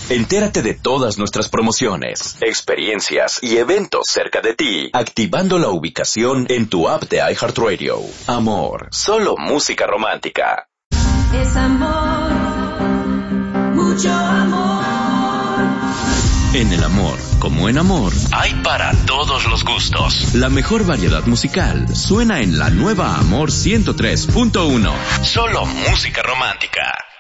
Entérate de todas nuestras promociones, experiencias y eventos cerca de ti, activando la ubicación en tu app de iHeartRadio. Amor, solo música romántica. Es amor, mucho amor. En el amor, como en amor, hay para todos los gustos. La mejor variedad musical suena en la nueva Amor 103.1. Solo música romántica.